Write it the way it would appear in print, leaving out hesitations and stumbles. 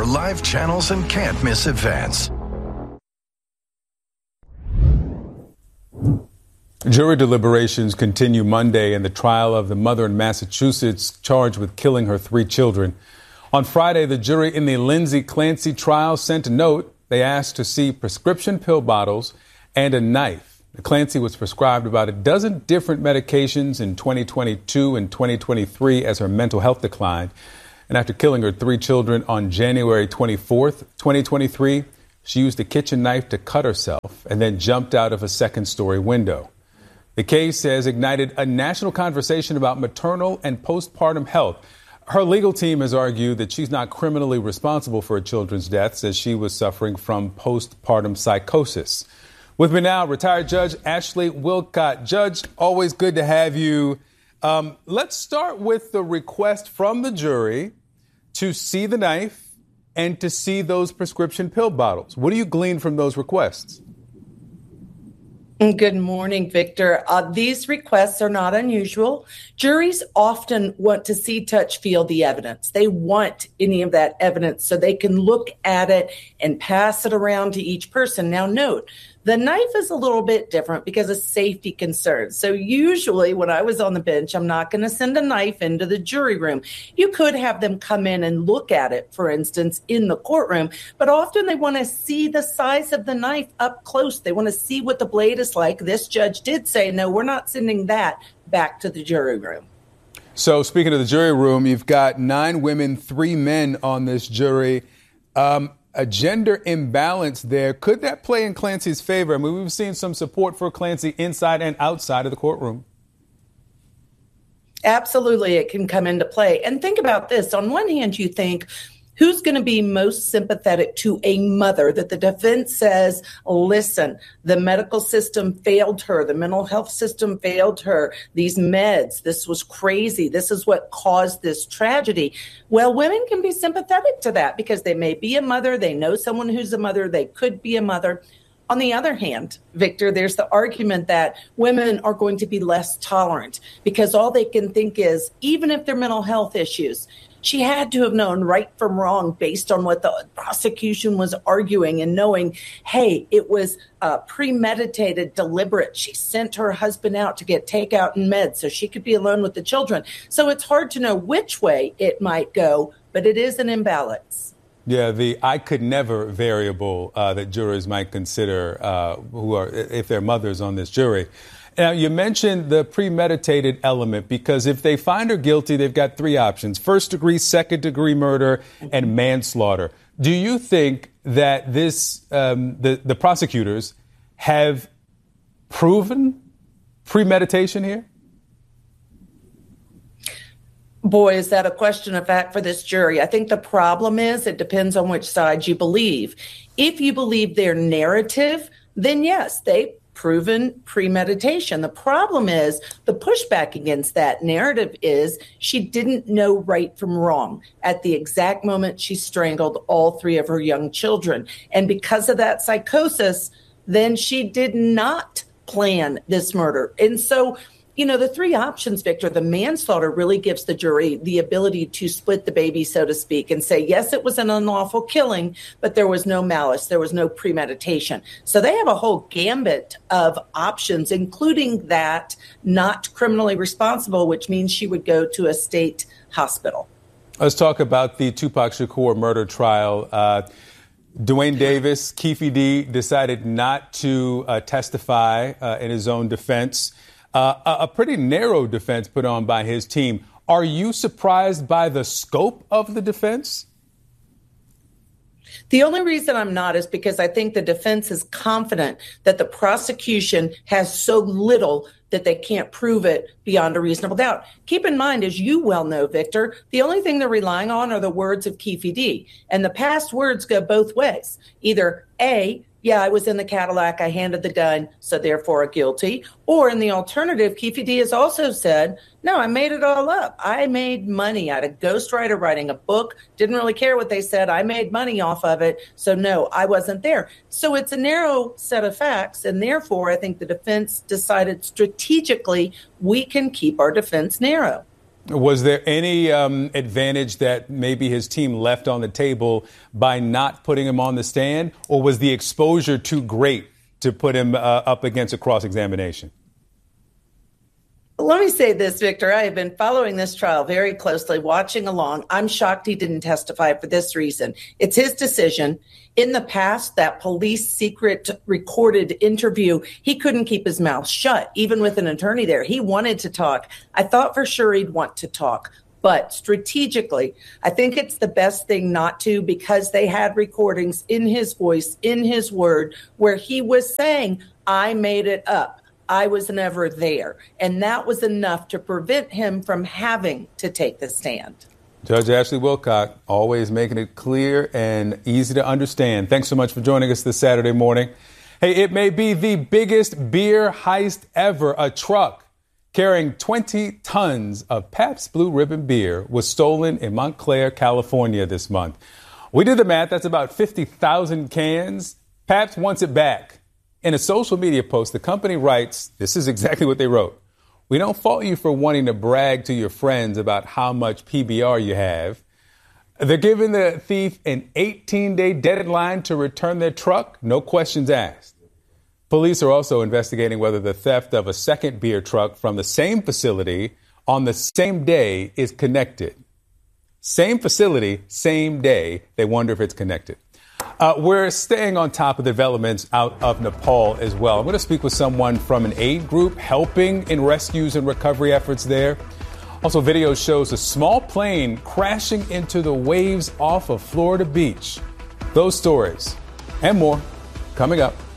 for live channels and can't miss events. Jury deliberations continue Monday in the trial of the mother in Massachusetts charged with killing her 3 children. On Friday, the jury in the Lindsay Clancy trial sent a note. They asked to see prescription pill bottles and a knife. Clancy was prescribed about a dozen different medications in 2022 and 2023 as her mental health declined. And after killing her 3 children on January 24th, 2023, she used a kitchen knife to cut herself and then jumped out of a second-story window. The case has ignited a national conversation about maternal and postpartum health. Her legal team has argued that she's not criminally responsible for her children's deaths as she was suffering from postpartum psychosis. With me now, retired Judge Ashley Willcott. Judge, always good to have you. Let's start with the request from the jury to see the knife and to see those prescription pill bottles. What do you glean from those requests? Good morning, Victor. These requests are not unusual. Juries often want to see, touch, feel the evidence. They want any of that evidence so they can look at it and pass it around to each person. Now, note, the knife is a little bit different because of safety concerns. So usually when I was on the bench, I'm not going to send a knife into the jury room. You could have them come in and look at it, for instance, in the courtroom, but often they want to see the size of the knife up close. They want to see what the blade is like. This judge did say, no, we're not sending that back to the jury room. So speaking of the jury room, you've got 9 women, 3 men on this jury. A gender imbalance there. Could that play in Clancy's favor? I mean, we've seen some support for Clancy inside and outside of the courtroom. Absolutely, it can come into play. And think about this. On one hand, you think, who's going to be most sympathetic to a mother that the defense says, listen, the medical system failed her, the mental health system failed her, these meds, this was crazy, this is what caused this tragedy. Well, women can be sympathetic to that because they may be a mother, they know someone who's a mother, they could be a mother. On the other hand, Victor, there's the argument that women are going to be less tolerant because all they can think is, even if they're mental health issues, she had to have known right from wrong based on what the prosecution was arguing and knowing, hey, it was premeditated, deliberate. She sent her husband out to get takeout and meds so she could be alone with the children. So it's hard to know which way it might go, but it is an imbalance. Yeah, the I could never variable that jurors might consider who are, if they're mothers on this jury. Now, you mentioned the premeditated element because if they find her guilty, they've got 3 options: first degree, second degree murder, and manslaughter. Do you think that this the prosecutors have proven premeditation here? Boy, is that a question of fact for this jury. I think the problem is it depends on which side you believe. If you believe their narrative, then yes, they've proven premeditation. The problem is the pushback against that narrative is she didn't know right from wrong at the exact moment she strangled all 3 of her young children. And because of that psychosis, then she did not plan this murder. And so, you know, the 3 options, Victor, the manslaughter really gives the jury the ability to split the baby, so to speak, and say, yes, it was an unlawful killing, but there was no malice, there was no premeditation. So they have a whole gambit of options, including that not criminally responsible, which means she would go to a state hospital. Let's talk about the Tupac Shakur murder trial. Duane Davis, Keefe D, decided not to testify in his own defense. A pretty narrow defense put on by his team. Are you surprised by the scope of the defense? The only reason I'm not is because I think the defense is confident that the prosecution has so little that they can't prove it beyond a reasonable doubt. Keep in mind, as you well know, Victor, the only thing they're relying on are the words of Keefe D. And the past words go both ways. Either A, yeah, I was in the Cadillac, I handed the gun, so therefore guilty. Or in the alternative, Keefe D has also said, no, I made it all up. I made money. I had a ghostwriter writing a book, didn't really care what they said. I made money off of it. So no, I wasn't there. So it's a narrow set of facts. And therefore, I think the defense decided strategically we can keep our defense narrow. Was there any advantage that maybe his team left on the table by not putting him on the stand, or was the exposure too great to put him up against a cross-examination? Let me say this, Victor. I have been following this trial very closely, watching along. I'm shocked he didn't testify for this reason. It's his decision. In the past, that police secret recorded interview, he couldn't keep his mouth shut, even with an attorney there. He wanted to talk. I thought for sure he'd want to talk. But strategically, I think it's the best thing not to, because they had recordings in his voice, in his word, where he was saying, I made it up. I was never there. And that was enough to prevent him from having to take the stand. Judge Ashley Wilcock, always making it clear and easy to understand. Thanks so much for joining us this Saturday morning. Hey, it may be the biggest beer heist ever. A truck carrying 20 tons of Pabst Blue Ribbon beer was stolen in Montclair, California this month. We did the math. That's about 50,000 cans. Pabst wants it back. In a social media post, the company writes, this is exactly what they wrote. We don't fault you for wanting to brag to your friends about how much PBR you have. They're giving the thief an 18-day deadline to return their truck, no questions asked. Police are also investigating whether the theft of a second beer truck from the same facility on the same day is connected. Same facility, same day. They wonder if it's connected. We're staying on top of developments out of Nepal as well. I'm going to speak with someone from an aid group helping in rescues and recovery efforts there. Also, video shows a small plane crashing into the waves off of Florida Beach. Those stories and more coming up.